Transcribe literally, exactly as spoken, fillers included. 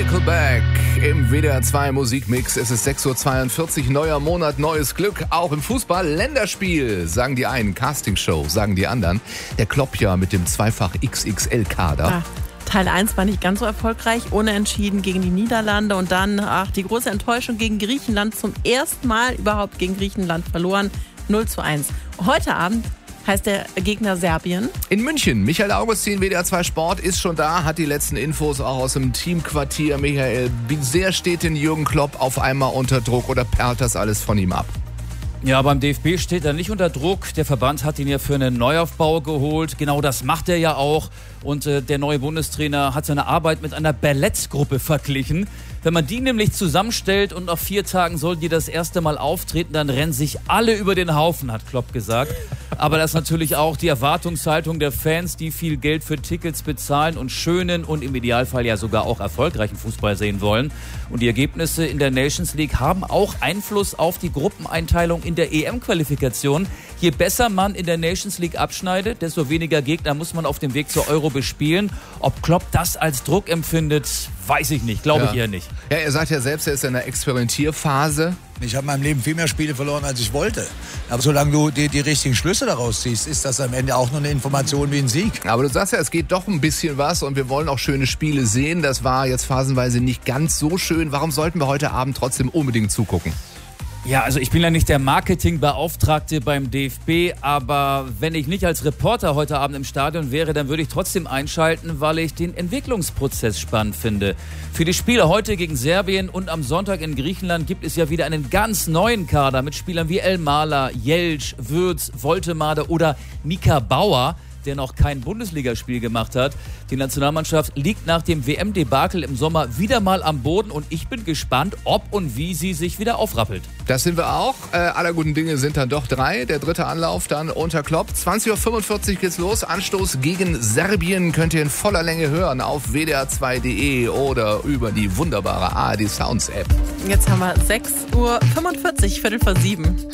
Nickelback im W D R zwei Musikmix. Es ist sechs Uhr zweiundvierzig, neuer Monat, neues Glück. Auch im Fußball Länderspiel, sagen die einen. Castingshow, sagen die anderen. Der Kloppja mit dem zweifach X X L-Kader. Ah. Teil eins war nicht ganz so erfolgreich, unentschieden gegen die Niederlande und dann, ach, die große Enttäuschung gegen Griechenland, zum ersten Mal überhaupt gegen Griechenland verloren, null zu eins. Heute Abend heißt der Gegner Serbien. In München, Michael Augustin, W D R zwei Sport, ist schon da, hat die letzten Infos auch aus dem Teamquartier. Michael, wie sehr steht denn Jürgen Klopp auf einmal unter Druck oder perlt das alles von ihm ab? Ja, beim D F B steht er nicht unter Druck. Der Verband hat ihn ja für einen Neuaufbau geholt. Genau das macht er ja auch. Und äh, der neue Bundestrainer hat seine Arbeit mit einer Ballettgruppe verglichen. Wenn man die nämlich zusammenstellt und nach vier Tagen sollen die das erste Mal auftreten, dann rennen sich alle über den Haufen, hat Klopp gesagt. Aber das ist natürlich auch die Erwartungshaltung der Fans, die viel Geld für Tickets bezahlen und schönen und im Idealfall ja sogar auch erfolgreichen Fußball sehen wollen. Und die Ergebnisse in der Nations League haben auch Einfluss auf die Gruppeneinteilung in der E M-Qualifikation. Je besser man in der Nations League abschneidet, desto weniger Gegner muss man auf dem Weg zur Euro bespielen. Ob Klopp das als Druck empfindet, weiß ich nicht, glaube ich ja. eher nicht. Ja, er sagt ja selbst, er ist in der Experimentierphase. Ich habe in meinem Leben viel mehr Spiele verloren, als ich wollte. Aber solange du die, die richtigen Schlüsse daraus ziehst, ist das am Ende auch nur eine Information wie ein Sieg. Aber du sagst ja, es geht doch ein bisschen was und wir wollen auch schöne Spiele sehen. Das war jetzt phasenweise nicht ganz so schön. Warum sollten wir heute Abend trotzdem unbedingt zugucken? Ja, also ich bin ja nicht der Marketingbeauftragte beim D F B, aber wenn ich nicht als Reporter heute Abend im Stadion wäre, dann würde ich trotzdem einschalten, weil ich den Entwicklungsprozess spannend finde. Für die Spiele heute gegen Serbien und am Sonntag in Griechenland gibt es ja wieder einen ganz neuen Kader mit Spielern wie Elmalah, Jelc, Würz, Woltemade oder Mika Bauer, der noch kein Bundesligaspiel gemacht hat. Die Nationalmannschaft liegt nach dem W M-Debakel im Sommer wieder mal am Boden und ich bin gespannt, ob und wie sie sich wieder aufrappelt. Das sind wir auch. Äh, aller guten Dinge sind dann doch drei. Der dritte Anlauf dann unter Klopp. zwanzig Uhr fünfundvierzig geht's los. Anstoß gegen Serbien könnt ihr in voller Länge hören auf w d r zwei punkt d e oder über die wunderbare A R D Sounds App. Jetzt haben wir sechs Uhr fünfundvierzig, Viertel vor sieben.